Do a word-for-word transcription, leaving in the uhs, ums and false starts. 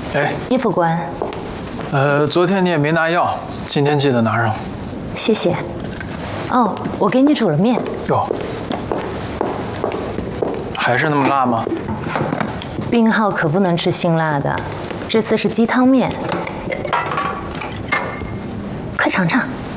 哎， 叶副官， 呃，昨天你也没拿药，今天记得拿上。 谢谢。哦，我给你煮了面。 哟，还是那么辣吗？ 病号可不能吃辛辣的，这次是鸡汤面，快尝尝。